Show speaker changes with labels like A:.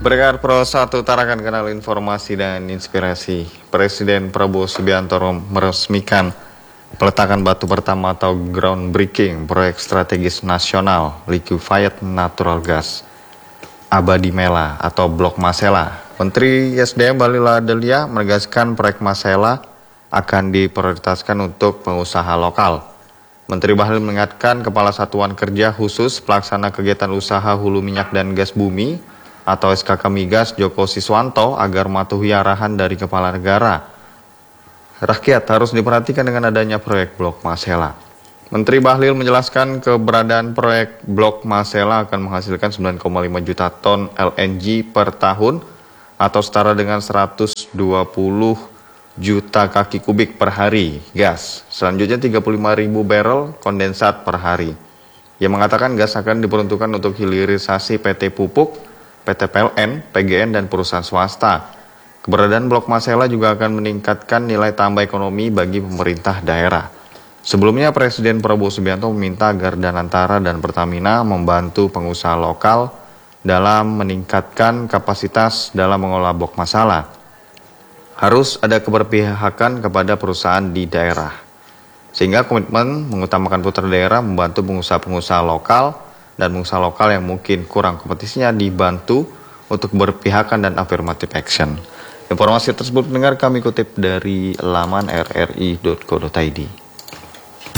A: Berkat Pro 1 utarakan kanal informasi dan inspirasi. Presiden Prabowo Subianto meresmikan peletakan batu pertama atau groundbreaking proyek strategis nasional liquefied natural gas Abadi Mela atau Blok Masela. Menteri SDM Bahlil Lahadalia menegaskan proyek Masela akan diprioritaskan untuk pengusaha lokal. Menteri Bahlil mengingatkan Kepala Satuan Kerja Khusus Pelaksana Kegiatan Usaha Hulu Minyak dan Gas Bumi atau SKK Migas Joko Siswanto agar mematuhi arahan dari Kepala Negara. Rakyat harus diperhatikan dengan adanya proyek Blok Masela. Menteri Bahlil menjelaskan keberadaan proyek Blok Masela akan menghasilkan 9,5 juta ton LNG per tahun atau setara dengan 120 juta kaki kubik per hari gas. Selanjutnya 35.000 barrel kondensat per hari. Ia mengatakan gas akan diperuntukkan untuk hilirisasi PT Pupuk, PT PLN, PGN, dan perusahaan swasta. Keberadaan Blok Masela juga akan meningkatkan nilai tambah ekonomi bagi pemerintah daerah. Sebelumnya, Presiden Prabowo Subianto meminta agar Danantara dan Pertamina membantu pengusaha lokal dalam meningkatkan kapasitas dalam mengolah Blok Masela. Harus ada keberpihakan kepada perusahaan di daerah. Sehingga komitmen mengutamakan putra daerah membantu pengusaha-pengusaha lokal dan pengusaha lokal yang mungkin kurang kompetisinya dibantu untuk berpihakan dan affirmative action. Informasi tersebut mendengar kami kutip dari laman rri.co.id.